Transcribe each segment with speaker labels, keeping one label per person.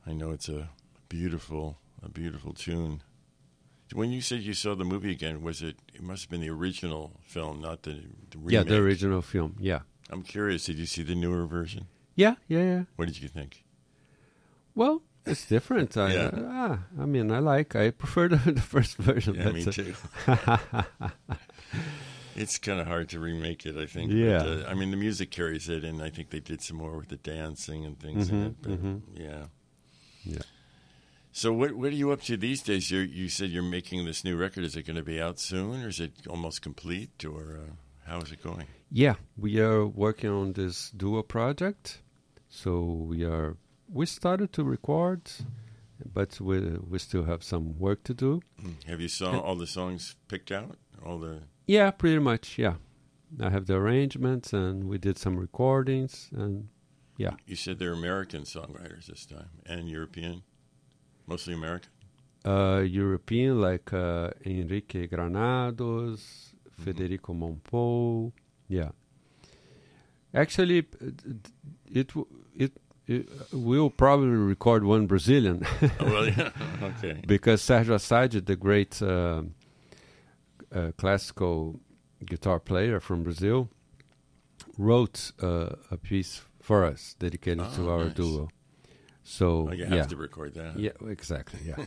Speaker 1: I know it's a beautiful tune. When you said you saw the movie again, was it? It must have been the original film, not the remake.
Speaker 2: Yeah, the original film. Yeah.
Speaker 1: I'm curious. Did you see the newer version?
Speaker 2: Yeah.
Speaker 1: What did you think?
Speaker 2: Well, it's different. I prefer the first version.
Speaker 1: Yeah, me too. It's kind of hard to remake it, I think.
Speaker 2: Yeah.
Speaker 1: But, I mean, the music carries it, and I think they did some more with the dancing and things in it. But, yeah.
Speaker 2: Yeah.
Speaker 1: So what are you up to these days? You said you're making this new record. Is it going to be out soon, or is it almost complete, or how is it going?
Speaker 2: Yeah, we are working on this duo project. So we started to record, but we still have some work to do.
Speaker 1: Have you all the songs picked out?
Speaker 2: Yeah, pretty much. Yeah, I have the arrangements, and we did some recordings, and yeah.
Speaker 1: You said they're American songwriters this time, and European. Mostly American?
Speaker 2: European, like Enrique Granados, Federico Monpou. Yeah. Actually, we'll probably record one Brazilian.
Speaker 1: Oh, well, yeah. Okay.
Speaker 2: Because Sérgio Assad, the great classical guitar player from Brazil, wrote a piece for us dedicated to our duo. So
Speaker 1: you have to record that.
Speaker 2: Yeah, exactly. Yeah.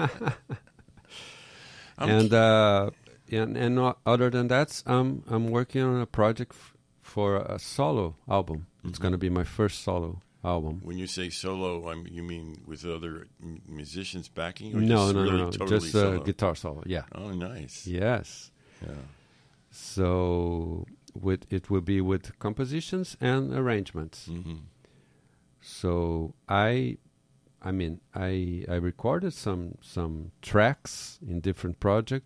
Speaker 2: And other than that, I'm working on a project for a solo album. It's going to be my first solo album.
Speaker 1: When you say solo, you mean with other musicians backing? Or
Speaker 2: No,
Speaker 1: totally
Speaker 2: just
Speaker 1: solo?
Speaker 2: a guitar solo. Yeah.
Speaker 1: Oh, nice.
Speaker 2: Yes.
Speaker 1: Yeah.
Speaker 2: So it will be with compositions and arrangements.
Speaker 1: Mm-hmm.
Speaker 2: So I recorded some tracks in different projects